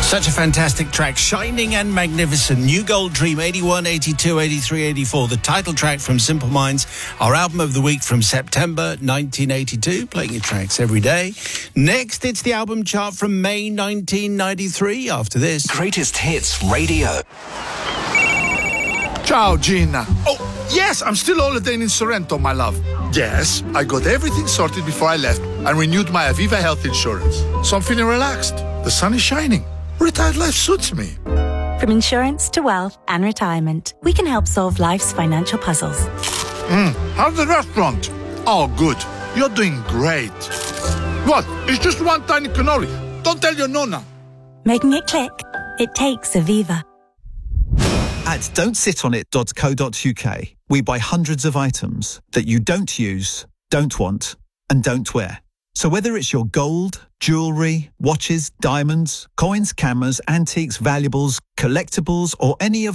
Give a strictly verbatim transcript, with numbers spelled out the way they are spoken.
Such a fantastic track, shining and magnificent. New Gold Dream, eighty-one, eighty-two, eighty-three, eighty-four. The title track from Simple Minds, our album of the week from September nineteen eighty-two. Playing your tracks every day. Next, it's the album chart from May nineteen ninety-three. After this, Greatest Hits Radio. Ciao, Gina. Oh, yes, I'm still holidaying in Sorrento, my love. Yes, I got everything sorted before I left and renewed my Aviva health insurance. So I'm feeling relaxed. The sun is shining. Retired life suits me. From insurance to wealth and retirement, we can help solve life's financial puzzles. Mm, how's the restaurant? Oh, good. You're doing great. What? It's just one tiny cannoli. Don't tell your nonna. Making it click? It takes Aviva. At don't sit on it dot co dot uk, we buy hundreds of items that you don't use, don't want, and don't wear. So whether it's your gold, jewellery, watches, diamonds, coins, cameras, antiques, valuables, collectibles, or any of